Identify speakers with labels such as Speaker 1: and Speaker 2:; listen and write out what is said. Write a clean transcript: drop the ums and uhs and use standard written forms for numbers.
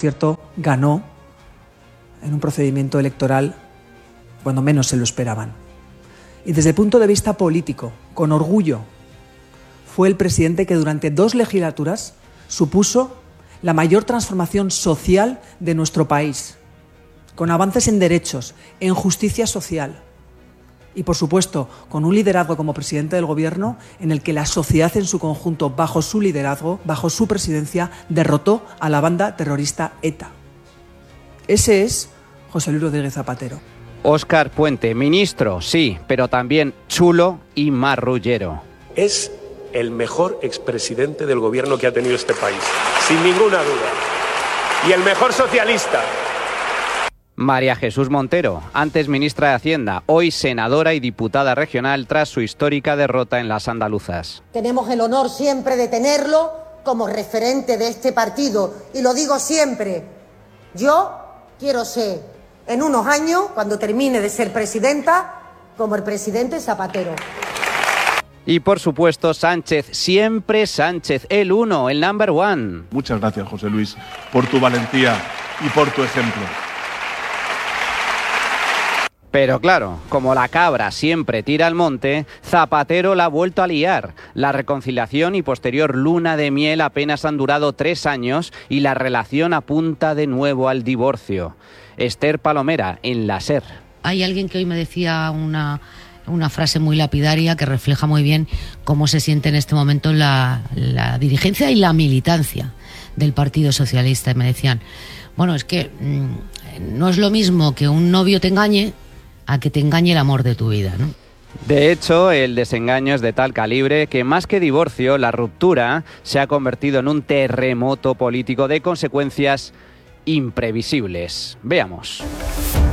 Speaker 1: cierto, ganó en un procedimiento electoral cuando menos se lo esperaban. Y desde el punto de vista político, con orgullo, fue el presidente que durante 2 legislaturas supuso la mayor transformación social de nuestro país, con avances en derechos, en justicia social y, por supuesto, con un liderazgo como presidente del Gobierno en el que la sociedad en su conjunto, bajo su liderazgo, bajo su presidencia, derrotó a la banda terrorista ETA. Ese es José Luis Rodríguez Zapatero.
Speaker 2: Óscar Puente, ministro, sí, pero también chulo y marrullero.
Speaker 3: Es el mejor expresidente del gobierno que ha tenido este país, sin ninguna duda. Y el mejor socialista.
Speaker 2: María Jesús Montero, antes ministra de Hacienda, hoy senadora y diputada regional tras su histórica derrota en las andaluzas.
Speaker 4: Tenemos el honor siempre de tenerlo como referente de este partido. Y lo digo siempre, yo quiero ser, en unos años, cuando termine de ser presidenta, como el presidente Zapatero.
Speaker 2: Y por supuesto Sánchez, siempre Sánchez, el uno, el number one.
Speaker 5: Muchas gracias, José Luis, por tu valentía y por tu ejemplo.
Speaker 2: Pero claro, como la cabra siempre tira al monte, Zapatero la ha vuelto a liar. La reconciliación y posterior luna de miel apenas han durado 3 años y la relación apunta de nuevo al divorcio. Esther Palomera, en la SER.
Speaker 6: Hay alguien que hoy me decía una frase muy lapidaria que refleja muy bien cómo se siente en este momento la dirigencia y la militancia del Partido Socialista. Y me decían, bueno, es que no es lo mismo que un novio te engañe a que te engañe el amor de tu vida, ¿no?
Speaker 2: De hecho, el desengaño es de tal calibre que más que divorcio, la ruptura se ha convertido en un terremoto político de consecuencias imprevisibles. Veamos.